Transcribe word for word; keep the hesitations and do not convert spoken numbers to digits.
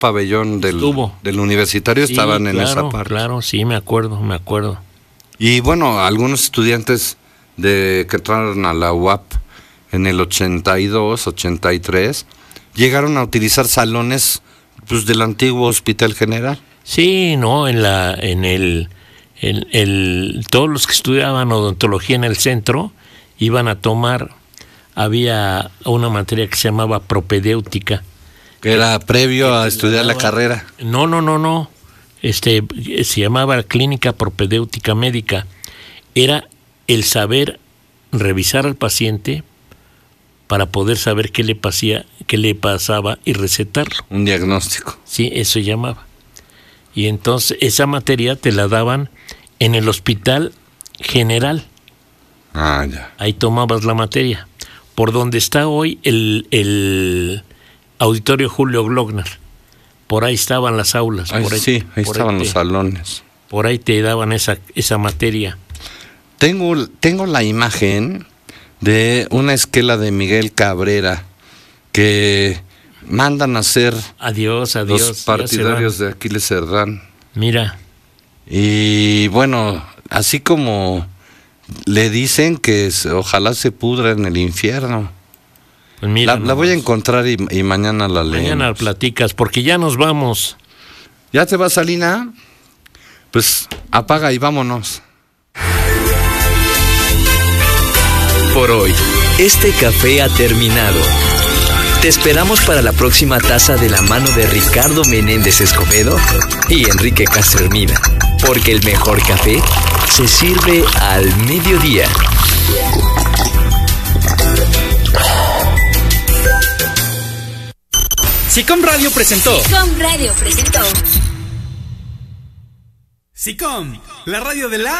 pabellón del, del universitario, sí, estaban en claro, esa parte. Claro, sí, me acuerdo, me acuerdo. Y bueno, algunos estudiantes de que entraron a la U A P en el ochenta y dos, ochenta y tres, llegaron a utilizar salones pues del antiguo Hospital General. Sí, no, en la en el, en el todos los que estudiaban odontología en el centro iban a tomar, había una materia que se llamaba propedéutica. Que era previo que a estudiar la, la carrera. No, no, no, no. Este se llamaba clínica propedéutica médica. Era el saber revisar al paciente para poder saber qué le pasía, qué le pasaba y recetarlo. Un diagnóstico. Sí, eso llamaba. Y entonces esa materia te la daban en el Hospital General. Ah, ya. Ahí tomabas la materia. Por donde está hoy el, el Auditorio Julio Glockner. Por ahí estaban las aulas. Ay, por ahí, sí, ahí por estaban ahí te, los salones. Por ahí te daban esa, esa materia. Tengo, tengo la imagen de una esquela de Miguel Cabrera que mandan a hacer adiós, adiós, los partidarios de Aquiles Cerdán. Mira. Y bueno, así como le dicen que es, ojalá se pudra en el infierno. Pues mira, la, la voy a encontrar y, y mañana la leemos. Mañana platicas, porque ya nos vamos. ¿Ya te vas, Alina? Pues apaga y vámonos. Por hoy, este café ha terminado. Te esperamos para la próxima taza de la mano de Ricardo Menéndez Escobedo y Enrique Castro Hermida, porque el mejor café se sirve al mediodía. SICOM Radio presentó. SICOM Radio presentó. SICOM, la radio de la